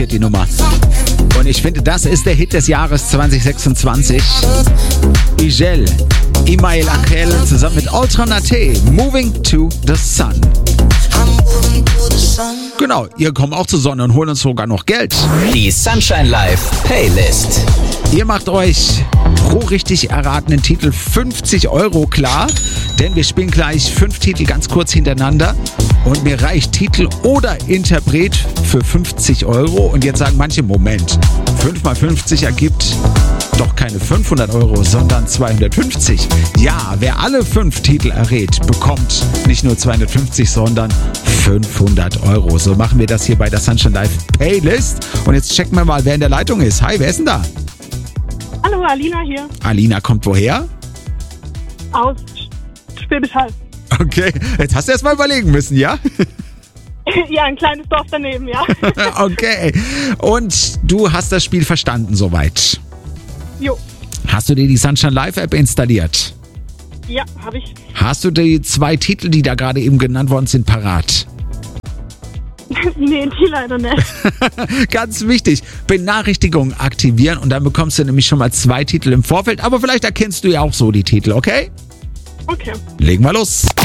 produziert die Nummer. Und ich finde, das ist der Hit des Jahres 2026. Igel, Imael Angel zusammen mit Ultranate, Moving to the Sun. Genau, ihr kommt auch zur Sonne und holen uns sogar noch Geld. Die Sunshine Live Playlist. Ihr macht euch pro richtig erratenen Titel 50 € klar, denn wir spielen gleich 5 Titel ganz kurz hintereinander und mir reicht Titel oder Interpret für 50 €. Und jetzt sagen manche, Moment, 5 mal 50 ergibt doch keine 500 €, sondern 250. Ja, wer alle 5 Titel errät, bekommt nicht nur 250, sondern 500 €. So machen wir das hier bei der Sunshine Live Playlist. Und jetzt checken wir mal, wer in der Leitung ist. Hi, wer ist denn da? Hallo, Alina hier. Alina kommt woher? Aus Schwäbisch Hall. Okay, jetzt hast du erst mal überlegen müssen, ja? Ja, ein kleines Dorf daneben, ja. Okay, und du hast das Spiel verstanden soweit? Jo. Hast du dir die Sunshine Live App installiert? Ja, habe ich. Hast du die 2 Titel, die da gerade eben genannt worden sind, parat? Nee, die leider nicht. Ganz wichtig, Benachrichtigungen aktivieren und dann bekommst du nämlich schon mal 2 Titel im Vorfeld, aber vielleicht erkennst du ja auch so die Titel, okay? Okay. Legen wir los.